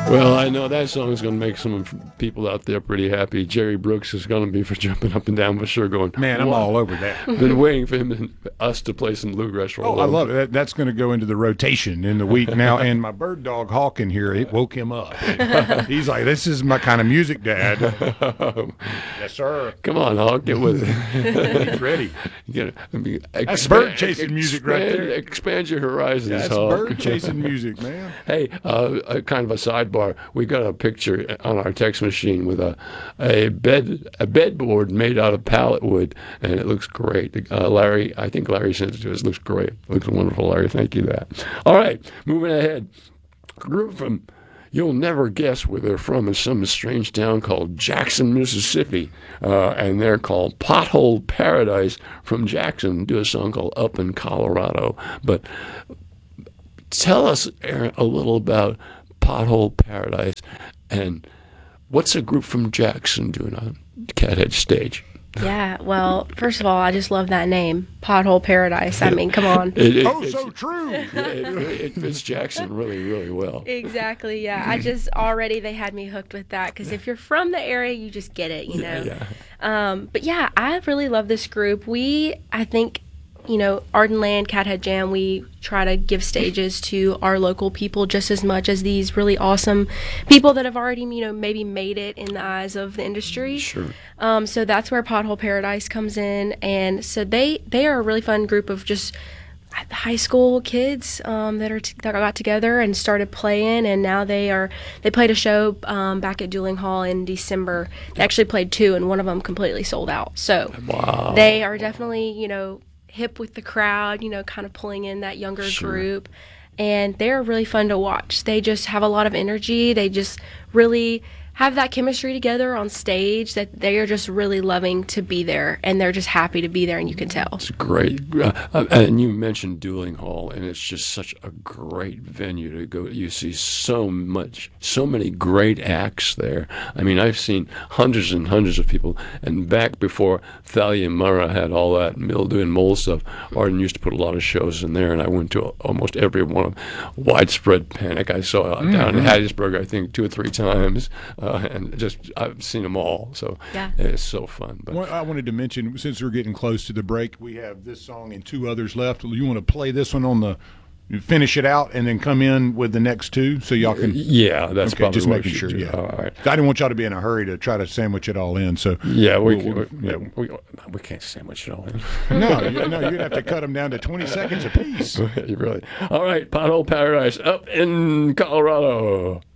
Well, I know that song is going to make some people out there pretty happy. Jerry Brooks is going to be for jumping up and down for sure going, Man, I'm "What?" all over that. Been waiting for him and us to play some bluegrass for a Oh, I long love it. That's going to go into the rotation in the week now. And my bird dog Hawk in here, it woke him up. He's like, "This is my kind of music, Dad." Yes, sir. Come on, Hawk, get with it. He's ready. That's bird chasing music right there. Expand your horizons, That's Hawk. bird chasing music, man. Hey, kind of a sidebar. We got a picture on our text machine with a bedboard made out of pallet wood, and it looks great. Larry, I think Larry sent it to us. Looks great. Looks wonderful, Larry. Thank you for that. All right, moving ahead. A group from you'll never guess where they're from is some strange town called Jackson, Mississippi, and they're called Pothole Paradise from Jackson. Do a song called Up in Colorado, but. Tell us, Aaron, a little about Pothole Paradise and what's a group from Jackson doing on Cathead stage? Yeah, well, first of all, I just love that name, Pothole Paradise. I mean, come on. So true. It fits Jackson really, really well. Exactly, yeah. They had me hooked with that because if you're from the area, you just get it, you know. Yeah. But yeah, I really love this group. I think, Ardenland, Cathead Jam, we try to give stages to our local people just as much as these really awesome people that have already, maybe made it in the eyes of the industry. Sure. So that's where Pothole Paradise comes in. And so they are a really fun group of just high school kids that got together and started playing, and now they played a show back at Dueling Hall in December. They actually played 2, and one of them completely sold out. So Wow. They are definitely, hip with the crowd, kind of pulling in that younger group. And they're really fun to watch. They just have a lot of energy. They just really have that chemistry together on stage that they are just really loving to be there, and they're just happy to be there, and you can tell. It's great. And you mentioned Dueling Hall, and it's just such a great venue to go. You see so many great acts there. I mean, I've seen hundreds and hundreds of people, and back before Thalia Murrah had all that mildew and mold stuff, Arden used to put a lot of shows in there, and I went to almost every one of Widespread Panic I saw down in Hattiesburg, I think 2 or 3 times. And I've seen them all, so yeah. It's so fun. But I wanted to mention, since we're getting close to the break, we have this song and 2 others left. You want to play this one finish it out, and then come in with the next 2, so y'all can. Yeah, that's okay, probably just what making we should sure. do. Yeah, all right. I didn't want y'all to be in a hurry to try to sandwich it all in. So yeah, we can't sandwich it all in. No, you'd have to cut them down to 20 seconds apiece. You really. All right, Pothole Paradise up in Colorado.